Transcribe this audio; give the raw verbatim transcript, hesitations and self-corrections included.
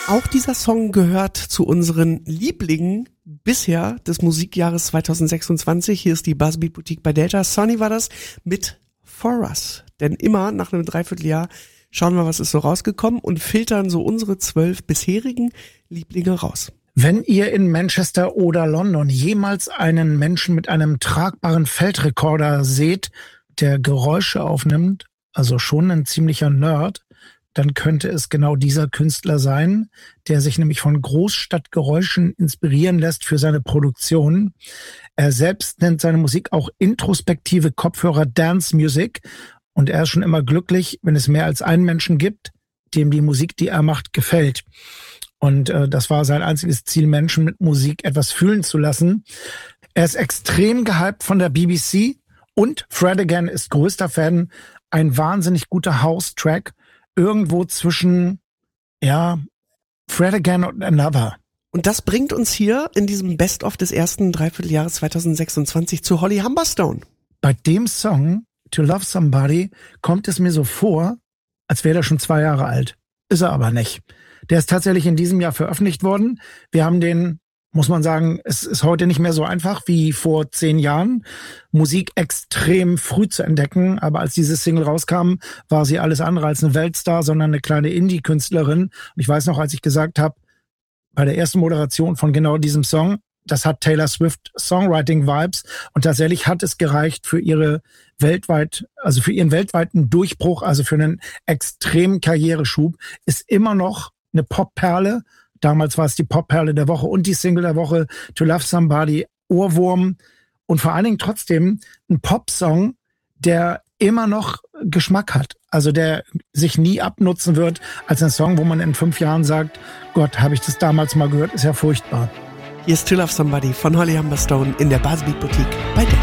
Auch dieser Song gehört zu unseren Lieblingen bisher des Musikjahres zwanzig sechsundzwanzig. Hier ist die Buzzbeat Boutique bei Delta. Sonny war das mit For Us. Denn immer nach einem Dreivierteljahr schauen wir, was ist so rausgekommen und filtern so unsere zwölf bisherigen Lieblinge raus. Wenn ihr in Manchester oder London jemals einen Menschen mit einem tragbaren Feldrekorder seht, der Geräusche aufnimmt, also schon ein ziemlicher Nerd, dann könnte es genau dieser Künstler sein, der sich nämlich von Großstadtgeräuschen inspirieren lässt für seine Produktion. Er selbst nennt seine Musik auch introspektive Kopfhörer Dance Music und er ist schon immer glücklich, wenn es mehr als einen Menschen gibt, dem die Musik, die er macht, gefällt. Und äh, das war sein einziges Ziel, Menschen mit Musik etwas fühlen zu lassen. Er ist extrem gehypt von der B B C und Fred Again ist größter Fan. Ein wahnsinnig guter House-Track. Irgendwo zwischen, ja, Fred Again und Another. Und das bringt uns hier in diesem Best-of des ersten Dreivierteljahres zwanzig sechsundzwanzig zu Holly Humberstone. Bei dem Song, To Love Somebody, kommt es mir so vor, als wäre er schon zwei Jahre alt. Ist er aber nicht. Der ist tatsächlich in diesem Jahr veröffentlicht worden. Wir haben den, muss man sagen, es ist heute nicht mehr so einfach wie vor zehn Jahren, Musik extrem früh zu entdecken. Aber als diese Single rauskam, war sie alles andere als eine Weltstar, sondern eine kleine Indie-Künstlerin. Und ich weiß noch, als ich gesagt habe, bei der ersten Moderation von genau diesem Song, das hat Taylor Swift Songwriting-Vibes. Und tatsächlich hat es gereicht für ihre weltweit, also für ihren weltweiten Durchbruch, also für einen extremen Karriereschub, ist immer noch eine Popperle. Damals war es die Popperle der Woche und die Single der Woche, To Love Somebody, Ohrwurm und vor allen Dingen trotzdem ein Popsong, der immer noch Geschmack hat. Also der sich nie abnutzen wird als ein Song, wo man in fünf Jahren sagt, Gott, habe ich das damals mal gehört, ist ja furchtbar. Hier ist To Love Somebody von Holly Humberstone in der Buzzbeat Boutique bei Delta.